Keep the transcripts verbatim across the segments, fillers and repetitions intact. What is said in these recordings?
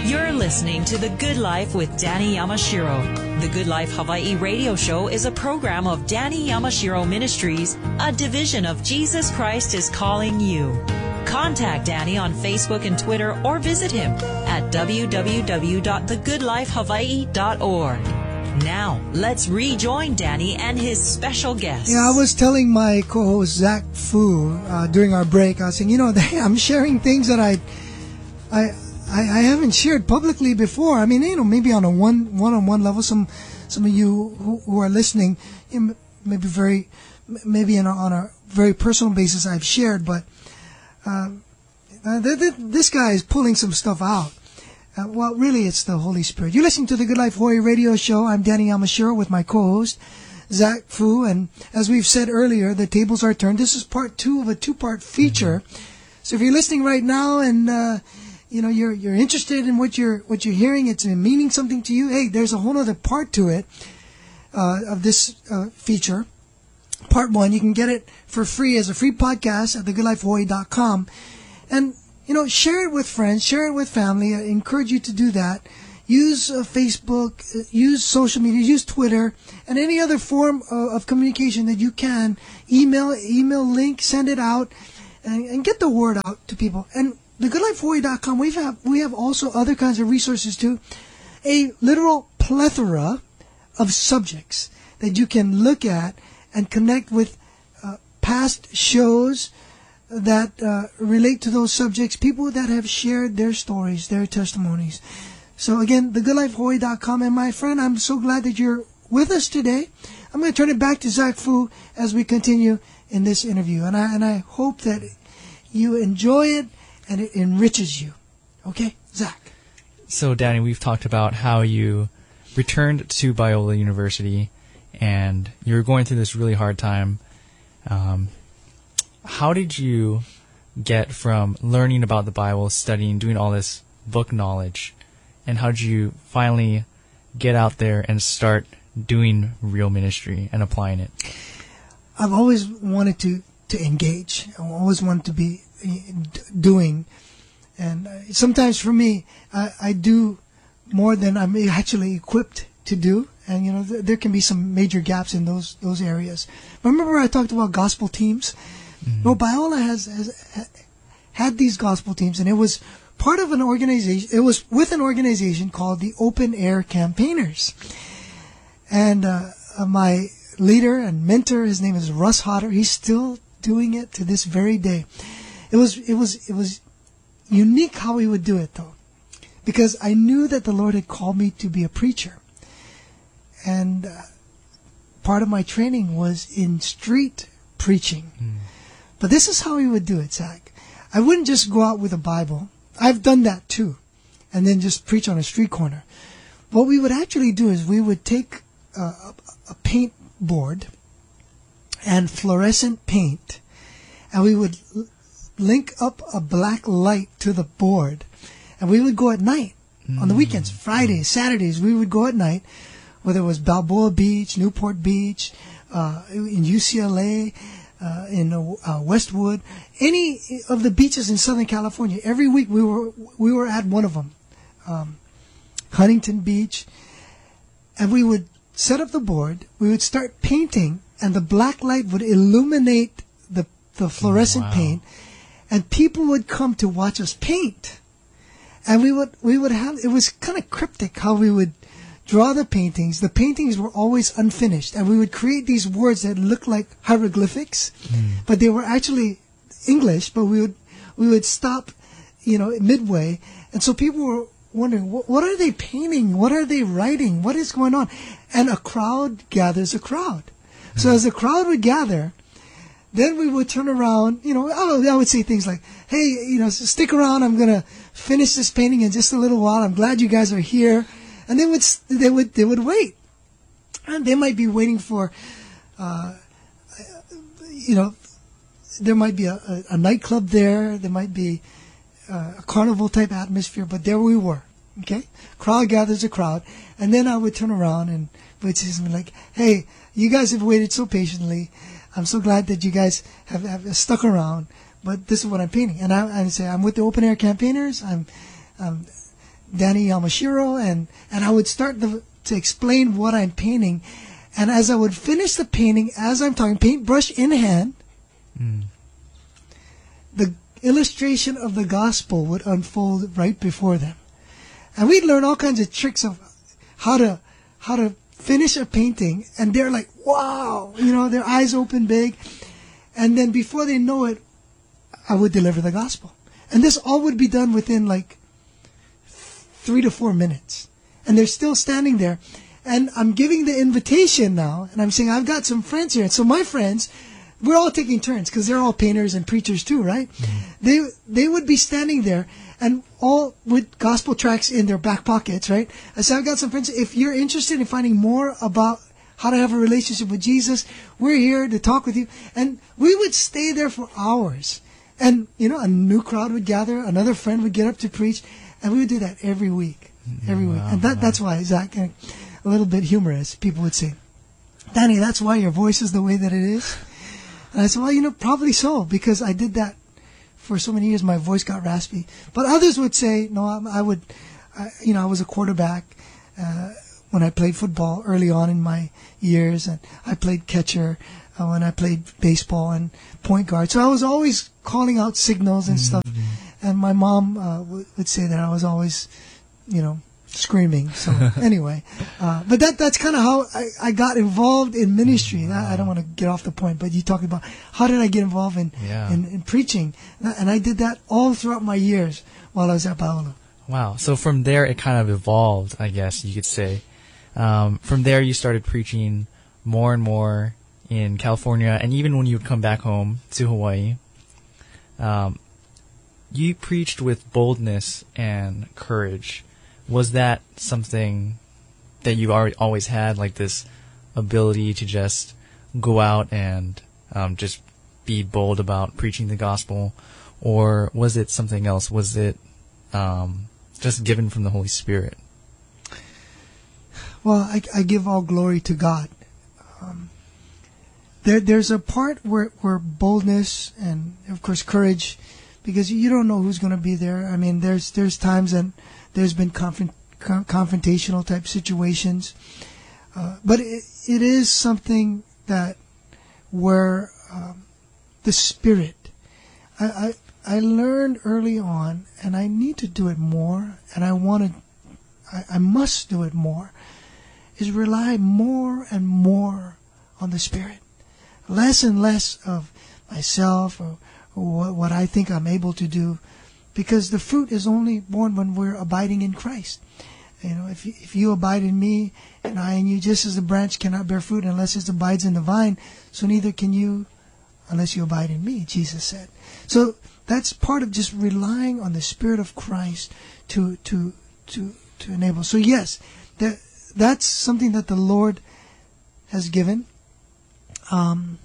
You're listening to The Good Life with Danny Yamashiro. The Good Life Hawaii radio show is a program of Danny Yamashiro Ministries, a division of Jesus Christ is Calling You. Contact Danny on Facebook and Twitter or visit him at w w w dot the good life hawaii dot org. Now, let's rejoin Danny and his special guest. Yeah, I was telling my co-host Zach Fu uh, during our break, I was saying, you know, I'm sharing things that I, I, I, I haven't shared publicly before. I mean, you know, maybe on a one one-on-one level, some some of you who, who are listening, you know, maybe very, maybe in a, on a very personal basis, I've shared, but uh, th- th- this guy is pulling some stuff out. Uh, well, really, it's the Holy Spirit. You're listening to the Good Life Hawaii radio show. I'm Danny Yamashiro with my co-host, Zach Fu. And as we've said earlier, the tables are turned. This is part two of a two-part feature. Mm-hmm. So if you're listening right now and, uh, you know, you're you're interested in what you're what you're hearing, it's meaning something to you, hey, there's a whole other part to it, uh, of this uh, feature. Part one, you can get it for free as a free podcast at the good life hawaii dot com. And you know, share it with friends, share it with family. I encourage you to do that. Use uh, Facebook, uh, use social media, use Twitter, and any other form uh, of communication that you can. Email, email link, send it out, and, and get the word out to people. And the good life hawaii dot com, we have we have also other kinds of resources too. A literal plethora of subjects that you can look at and connect with uh, past shows that uh, relate to those subjects, people that have shared their stories, their testimonies. So again, the good life hawaii dot com. And my friend, I'm so glad that you're with us today. I'm going to turn it back to Zach Fu as we continue in this interview. And I and I hope that you enjoy it and it enriches you. Okay, Zach? So Danny, we've talked about how you returned to Biola University and you were going through this really hard time. Um, How did you get from learning about the Bible, studying, doing all this book knowledge, and how did you finally get out there and start doing real ministry and applying it? I've always wanted to, to engage. I always wanted to be doing. And sometimes for me, I, I do more than I'm actually equipped to do. And, you know, th- there can be some major gaps in those those areas. Remember I talked about gospel teams? Mm-hmm. Well, Biola has, has had these gospel teams, and it was part of an organization. It was with an organization called the Open Air Campaigners. And uh, my leader and mentor, his name is Russ Hodder. He's still doing it to this very day. It was it was it was unique how he would do it, though, because I knew that the Lord had called me to be a preacher, and uh, part of my training was in street preaching. Mm. But this is how he would do it, Zach. I wouldn't just go out with a Bible. I've done that too. And then just preach on a street corner. What we would actually do is we would take a, a paint board and fluorescent paint, and we would l- link up a black light to the board, and we would go at night. Mm. On the weekends, Fridays, Saturdays, we would go at night, whether it was Balboa Beach, Newport Beach, uh, in U C L A, Uh, in uh, Westwood, any of the beaches in Southern California. Every week we were we were at one of them, um, Huntington Beach, and we would set up the board. We would start painting, and the black light would illuminate the the fluorescent wow. paint, and people would come to watch us paint. And we would we would have it was kind of cryptic how we would draw the paintings. The paintings were always unfinished, and we would create these words that looked like hieroglyphics, mm. but they were actually English. But we would we would stop, you know, midway, and so people were wondering, what, what are they painting? What are they writing? What is going on? And a crowd gathers a crowd. Mm. So as the crowd would gather, then we would turn around. You know, I would say things like, "Hey, you know, stick around. I'm gonna finish this painting in just a little while. I'm glad you guys are here." And they would they would they would wait, and they might be waiting for, uh, you know, there might be a, a, a nightclub there. There might be uh, a carnival type atmosphere, but there we were. Okay, crowd gathers a crowd, and then I would turn around and would say something like, "Hey, you guys have waited so patiently. I'm so glad that you guys have, have stuck around. But this is what I'm painting." And I, I would say, "I'm with the Open Air Campaigners. I'm." I'm Danny Yamashiro, and, and I would start the, to explain what I'm painting. And as I would finish the painting, as I'm talking, paintbrush in hand, mm. the illustration of the gospel would unfold right before them. And we'd learn all kinds of tricks of how to how to finish a painting, and they're like, wow, you know, their eyes open big. And then before they know it, I would deliver the gospel. And this all would be done within like three to four minutes. And they're still standing there. And I'm giving the invitation now, and I'm saying, I've got some friends here. And so my friends, we're all taking turns, because they're all painters and preachers too, right? Mm-hmm. They they would be standing there, and all with gospel tracts in their back pockets, right? I said, I've got some friends. If you're interested in finding more about how to have a relationship with Jesus, we're here to talk with you. And we would stay there for hours. And, you know, a new crowd would gather, another friend would get up to preach, and we would do that every week, every wow, week. And that, wow. that's why, Zach, a little bit humorous, people would say, Danny, that's why your voice is the way that it is? And I said, well, you know, probably so, because I did that for so many years, my voice got raspy. But others would say, no, I, I would, I, you know, I was a quarterback uh, when I played football early on in my years, and I played catcher uh, when I played baseball and point guard. So I was always calling out signals and mm-hmm. stuff. And my mom uh, w- would say that I was always, you know, screaming. So anyway, uh, but that that's kind of how I, I got involved in ministry. Wow. I, I don't want to get off the point, but you talking about how did I get involved in, yeah. in, in preaching. And I did that all throughout my years while I was at Biola. Wow. So from there, it kind of evolved, I guess you could say. Um, from there, you started preaching more and more in California, and even when you would come back home to Hawaii, um, you preached with boldness and courage. Was that something that you always had, like this ability to just go out and um, just be bold about preaching the gospel, or was it something else? Was it um, just given from the Holy Spirit? Well, I, I give all glory to God. Um, there, there's a part where, where boldness and, of course, courage, because you don't know who's going to be there. I mean, there's there's times that there's been confront, con- confrontational type situations, uh, but it, it is something that where um, the Spirit. I, I I learned early on, and I need to do it more, and I want to. I, I must do it more. Is rely more and more on the Spirit, less and less of myself or, or what, what I think I'm able to do. Because the fruit is only born when we're abiding in Christ. You know, if you, if you abide in me and I in you, just as the branch cannot bear fruit unless it abides in the vine, so neither can you unless you abide in me, Jesus said. So that's part of just relying on the Spirit of Christ to to to to enable. So yes, that that's something that the Lord has given. Um,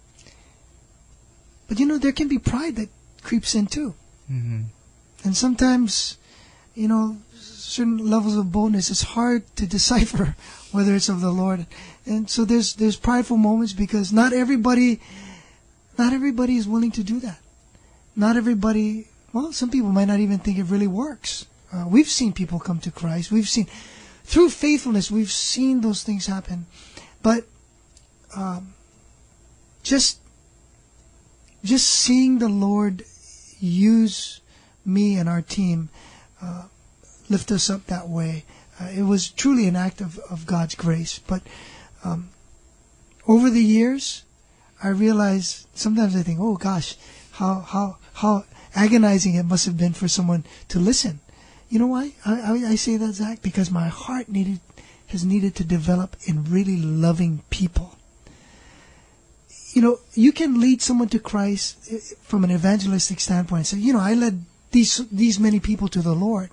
but you know, there can be pride that creeps in too. Mm-hmm. And sometimes, you know, certain levels of boldness, it's hard to decipher whether it's of the Lord. And so there's there's prideful moments because not everybody, not everybody is willing to do that. Not everybody, well, some people might not even think it really works. Uh, we've seen people come to Christ. We've seen, through faithfulness, we've seen those things happen. But um, just, just seeing the Lord use me and our team, uh, lift us up that way. Uh, it was truly an act of, of God's grace. But um, over the years, I realized, sometimes I think, oh gosh, how how how agonizing it must have been for someone to listen. You know why I, I, I say that, Zach? Because my heart needed has needed to develop in really loving people. You know, you can lead someone to Christ from an evangelistic standpoint and say, you know, I led these these many people to the Lord.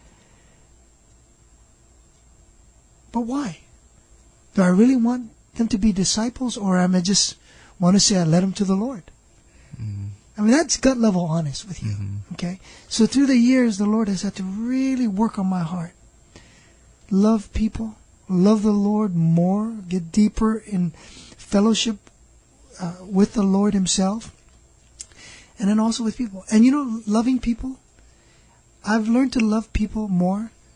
But why? Do I really want them to be disciples, or am I just want to say I led them to the Lord? Mm-hmm. I mean, that's gut level honest with you. Mm-hmm. Okay? So through the years, the Lord has had to really work on my heart. Love people, love the Lord more, get deeper in fellowship uh, with the Lord Himself, and then also with people. And you know, loving people, I've learned to love people more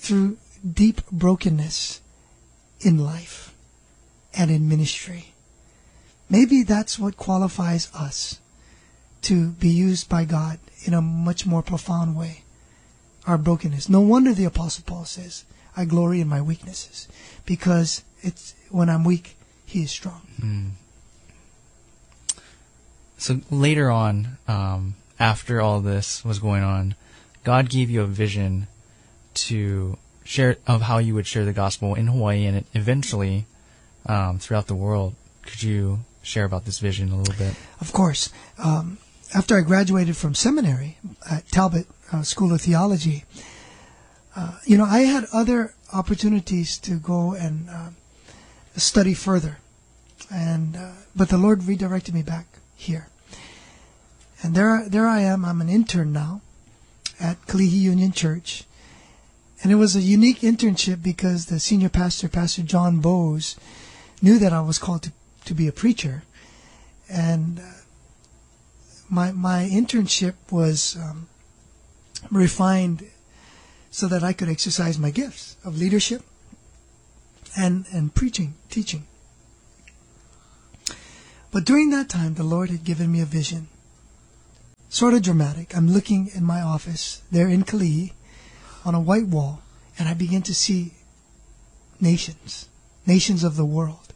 through deep brokenness in life and in ministry. Maybe that's what qualifies us to be used by God in a much more profound way. Our brokenness. No wonder the Apostle Paul says, I glory in my weaknesses, because it's when I'm weak, He is strong. Mm. So later on, um, after all this was going on, God gave you a vision to share of how you would share the gospel in Hawaii and eventually um, throughout the world. Could you share about this vision a little bit? Of course. Um, after I graduated from seminary at Talbot uh, School of Theology, uh, you know, I had other opportunities to go and uh, study further, and uh, but the Lord redirected me back here. And there, there I am. I'm an intern now at Kalihi Union Church. And it was a unique internship because the senior pastor, Pastor John Bowes, knew that I was called to, to be a preacher. And uh, my my internship was um, refined so that I could exercise my gifts of leadership and, and preaching, teaching. But during that time, the Lord had given me a vision. Sort of dramatic. I'm looking in my office there in Kalihi on a white wall, and I begin to see nations, nations of the world.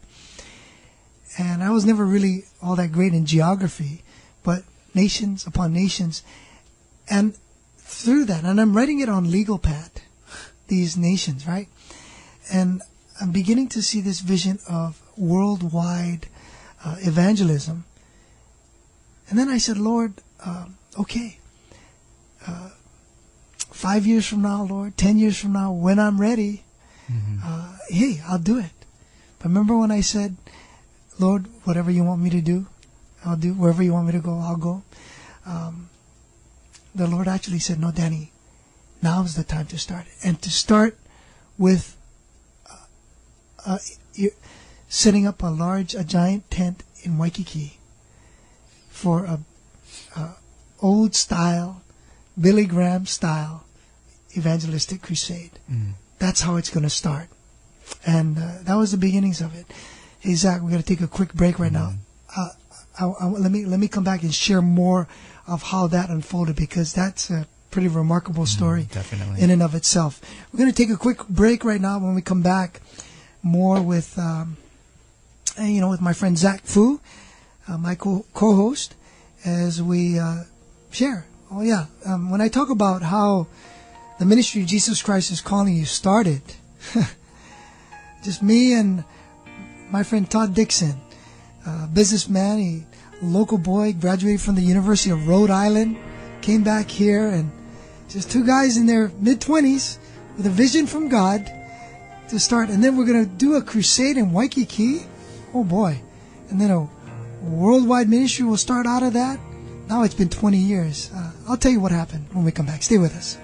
And I was never really all that great in geography, but nations upon nations. And through that, and I'm writing it on legal pad, these nations, right? And I'm beginning to see this vision of worldwide uh, evangelism. And then I said, Lord, um, okay, uh, five years from now, Lord, ten years from now, when I'm ready, mm-hmm. uh, hey, I'll do it. But remember when I said, Lord, whatever you want me to do, I'll do. Wherever you want me to go, I'll go. Um, the Lord actually said, no, Danny, now's the time to start. And to start with uh, uh, setting up a large, a giant tent in Waikiki for a, a old style, Billy Graham style evangelistic crusade. Mm. That's how it's going to start. And uh, that was the beginnings of it. Hey, Zach, we're going to take a quick break right mm. now. Uh, I, I, let me let me come back and share more of how that unfolded, because that's a pretty remarkable story mm, definitely. in and of itself. We're going to take a quick break right now. When we come back, more with um, you know with my friend Zach Fu, uh, my co- co-host, as we uh, share. Oh yeah, um, when I talk about how the ministry of Jesus Christ is Calling You started, just me and my friend Todd Dixon, a businessman, he, a local boy, graduated from the University of Rhode Island, came back here, and just two guys in their mid-twenties with a vision from God to start. And then we're going to do a crusade in Waikiki. Oh boy. And then a worldwide ministry will start out of that. Now it's been twenty years. Uh, I'll tell you what happened when we come back. Stay with us.